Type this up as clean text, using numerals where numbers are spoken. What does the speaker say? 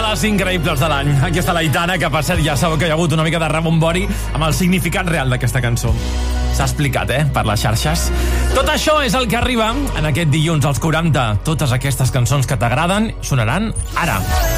les increïbles de l'any. Aquí està l'Aitana, que per cert ja sabeu que hi ha hagut una mica de rebombori amb el significat real d'aquesta cançó. S'ha explicat, per les xarxes. Tot això és el que arriba en aquest dilluns als 40. Totes aquestes cançons que t'agraden sonaran ara.